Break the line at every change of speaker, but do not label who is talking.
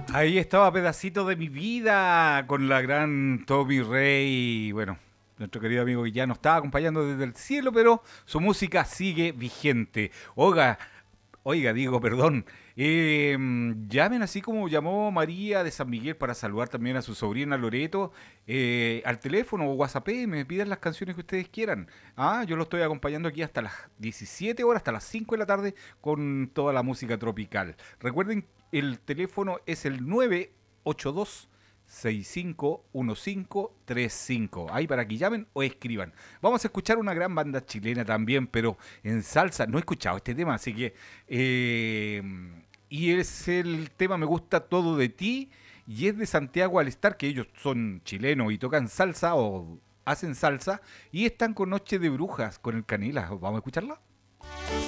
Ahí estaba Pedacito de mi vida con la gran Toby Rey. Bueno, nuestro querido amigo que ya nos estaba acompañando desde el cielo, pero su música sigue vigente. Digo, perdón. Llamen así como llamó María de San Miguel para saludar también a su sobrina Loreto al teléfono o WhatsApp, me pidan las canciones que ustedes quieran. Yo lo estoy acompañando aquí hasta las 17 horas, hasta las 5 de la tarde con toda la música tropical. Recuerden, el teléfono es el 982 651535. Ahí para que llamen o escriban. Vamos a escuchar una gran banda chilena también, pero en salsa. No he escuchado este tema, así que. Y es el tema Me gusta todo de ti. Y es de Santiago al Estar, que ellos son chilenos y tocan salsa o hacen salsa. Y están con Noche de Brujas con el Canela. ¿Vamos a escucharla?